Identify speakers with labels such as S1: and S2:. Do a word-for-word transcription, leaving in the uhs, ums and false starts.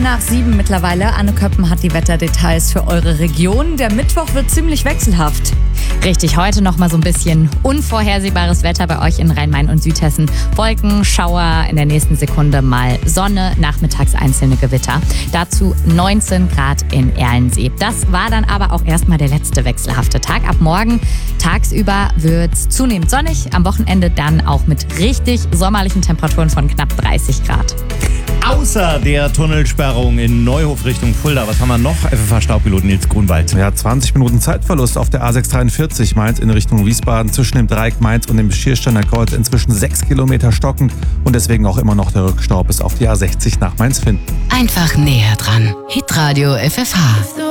S1: nach sieben mittlerweile. Anne Köppen hat die Wetterdetails für eure Region. Der Mittwoch wird ziemlich wechselhaft.
S2: Richtig, heute noch mal so ein bisschen unvorhersehbares Wetter bei euch in Rhein-Main und Südhessen. Wolken, Schauer, in der nächsten Sekunde mal Sonne, nachmittags einzelne Gewitter. Dazu neunzehn Grad in Erlensee. Das war dann aber auch erstmal der letzte wechselhafte Tag. Ab morgen tagsüber wird es zunehmend sonnig, am Wochenende dann auch mit richtig sommerlichen Temperaturen von knapp dreißig Grad.
S3: Außer der Tunnelsperrung in Neuhof Richtung Fulda, was haben wir noch? F F H-Staubpilot Nils Grunwald.
S4: Ja, zwanzig Minuten Zeitverlust auf der A sechs dreiundvierzig Mainz in Richtung Wiesbaden zwischen dem Dreieck Mainz und dem Schiersteiner Kreuz. Inzwischen sechs Kilometer stockend und deswegen auch immer noch der Rückstau bis auf die A sechzig nach Mainz finden.
S5: Einfach näher dran. Hitradio F F H.